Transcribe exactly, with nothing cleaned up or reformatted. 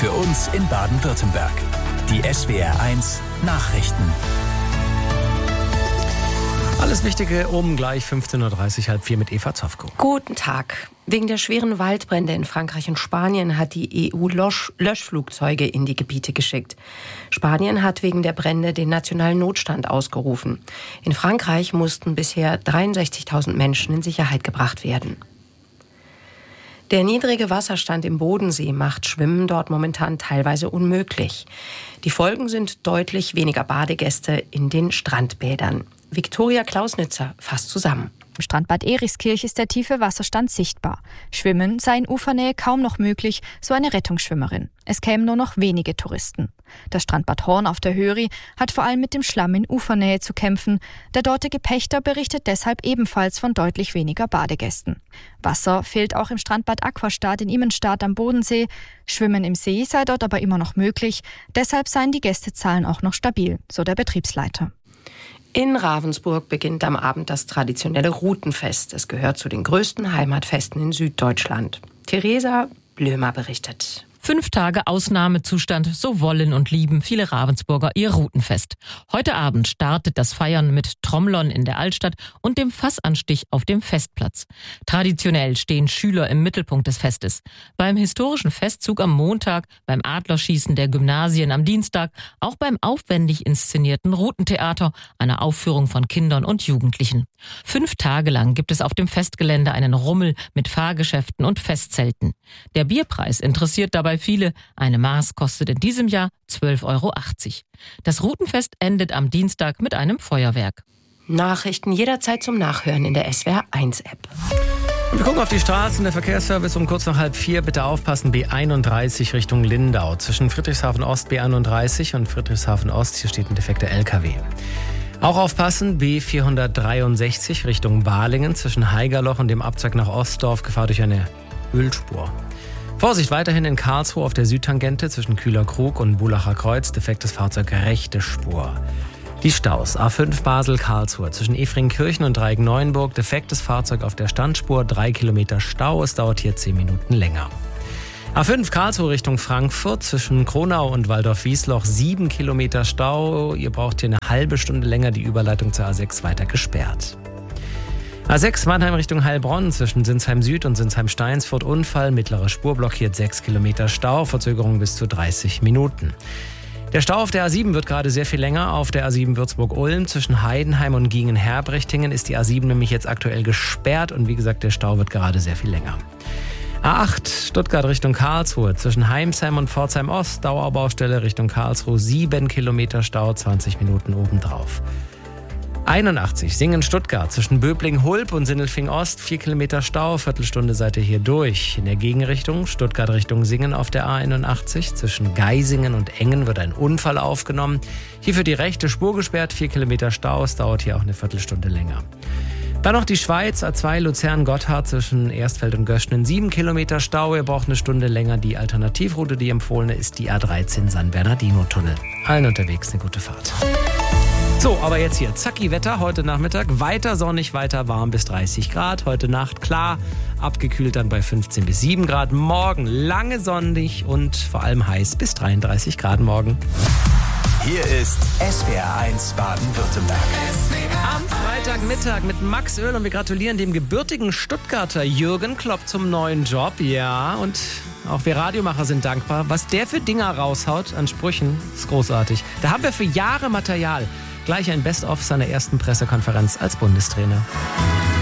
für uns in Baden-Württemberg. Die S W R eins Nachrichten. Alles Wichtige um gleich fünfzehn Uhr dreißig, halb vier mit Eva Zofko. Guten Tag. Wegen der schweren Waldbrände in Frankreich und Spanien hat die E U Lösch- Löschflugzeuge in die Gebiete geschickt. Spanien hat wegen der Brände den nationalen Notstand ausgerufen. In Frankreich mussten bisher dreiundsechzigtausend Menschen in Sicherheit gebracht werden. Der niedrige Wasserstand im Bodensee macht Schwimmen dort momentan teilweise unmöglich. Die Folgen sind deutlich weniger Badegäste in den Strandbädern. Viktoria Klausnitzer fasst zusammen. Im Strandbad Erichskirch ist der tiefe Wasserstand sichtbar. Schwimmen sei in Ufernähe kaum noch möglich, so eine Rettungsschwimmerin. Es kämen nur noch wenige Touristen. Das Strandbad Horn auf der Höri hat vor allem mit dem Schlamm in Ufernähe zu kämpfen. Der dortige Pächter berichtet deshalb ebenfalls von deutlich weniger Badegästen. Wasser fehlt auch im Strandbad Aquastad in Immenstadt am Bodensee. Schwimmen im See sei dort aber immer noch möglich. Deshalb seien die Gästezahlen auch noch stabil, so der Betriebsleiter. In Ravensburg beginnt am Abend das traditionelle Rutenfest. Es gehört zu den größten Heimatfesten in Süddeutschland. Theresa Blömer berichtet. Fünf Tage Ausnahmezustand, so wollen und lieben viele Ravensburger ihr Rutenfest. Heute Abend startet das Feiern mit Trommlern in der Altstadt und dem Fassanstich auf dem Festplatz. Traditionell stehen Schüler im Mittelpunkt des Festes. Beim historischen Festzug am Montag, beim Adlerschießen der Gymnasien am Dienstag, auch beim aufwendig inszenierten Rutentheater, einer Aufführung von Kindern und Jugendlichen. Fünf Tage lang gibt es auf dem Festgelände einen Rummel mit Fahrgeschäften und Festzelten. Der Bierpreis interessiert dabei viele. Eine Maß kostet in diesem Jahr zwölf Euro achtzig. Das Rutenfest endet am Dienstag mit einem Feuerwerk. Nachrichten jederzeit zum Nachhören in der S W R eins App. Wir gucken auf die Straßen. Der Verkehrsservice um kurz nach halb vier. Bitte aufpassen, B einunddreißig Richtung Lindau. Zwischen Friedrichshafen Ost B einunddreißig und Friedrichshafen Ost. Hier steht ein defekter L K W. Auch aufpassen, B vierhundertdreiundsechzig Richtung Balingen. Zwischen Haigerloch und dem Abzweig nach Ostdorf. Gefahr durch eine Ölspur. Vorsicht weiterhin in Karlsruhe auf der Südtangente zwischen Kühlerkrug und Bulacher Kreuz. Defektes Fahrzeug, rechte Spur. Die Staus. A fünf Basel-Karlsruhe zwischen Efringkirchen und Dreieck-Neuenburg. Defektes Fahrzeug auf der Standspur. Drei Kilometer Stau. Es dauert hier zehn Minuten länger. A fünf Karlsruhe Richtung Frankfurt zwischen Kronau und Waldorf-Wiesloch. Sieben Kilometer Stau. Ihr braucht hier eine halbe Stunde länger. Die Überleitung zur A sechs weiter gesperrt. A sechs Mannheim Richtung Heilbronn zwischen Sinsheim Süd und Sinsheim Steinsfurt. Unfall, mittlerer Spur blockiert, sechs Kilometer Stau, Verzögerung bis zu dreißig Minuten. Der Stau auf der A sieben wird gerade sehr viel länger. Auf der A sieben Würzburg-Ulm zwischen Heidenheim und Gingen-Herbrechtingen ist die A sieben nämlich jetzt aktuell gesperrt und wie gesagt, der Stau wird gerade sehr viel länger. A acht Stuttgart Richtung Karlsruhe zwischen Heimsheim und Pforzheim Ost, Dauerbaustelle Richtung Karlsruhe, sieben Kilometer Stau, zwanzig Minuten obendrauf. einundachtzig Singen-Stuttgart zwischen Böbling-Hulb und Sindelfing-Ost, vier Kilometer Stau, Viertelstunde seid ihr hier durch. In der Gegenrichtung Stuttgart Richtung Singen auf der A einundachtzig. Zwischen Geisingen und Engen wird ein Unfall aufgenommen. Hier für die rechte Spur gesperrt, vier Kilometer Stau, es dauert hier auch eine Viertelstunde länger. Dann noch die Schweiz, A zwei Luzern-Gotthard zwischen Erstfeld und Göschnen, sieben Kilometer Stau, ihr braucht eine Stunde länger. Die Alternativroute, die empfohlene, ist die A dreizehn San Bernardino-Tunnel. Allen unterwegs eine gute Fahrt. So, aber jetzt hier, zacki Wetter heute Nachmittag, weiter sonnig, weiter warm bis dreißig Grad. Heute Nacht klar, abgekühlt dann bei fünfzehn bis sieben Grad. Morgen lange sonnig und vor allem heiß bis dreiunddreißig Grad morgen. Hier ist S W R eins Baden-Württemberg. Am Freitagmittag mit Max Öl und wir gratulieren dem gebürtigen Stuttgarter Jürgen Klopp zum neuen Job. Ja, und auch wir Radiomacher sind dankbar. Was der für Dinger raushaut an Sprüchen, ist großartig. Da haben wir für Jahre Material. Gleich ein Best-of seiner ersten Pressekonferenz als Bundestrainer.